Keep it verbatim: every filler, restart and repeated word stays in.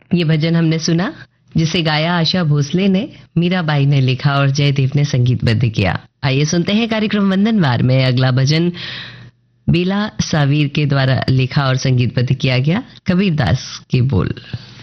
ये भजन हमने सुना जिसे गाया आशा भोसले ने, मीराबाई ने लिखा और जयदेव ने संगीतबद्ध किया। आइए सुनते हैं कार्यक्रम वंदनवार में अगला भजन बेला सावीर के द्वारा लिखा और संगीतबद्ध किया गया, कबीरदास के बोल।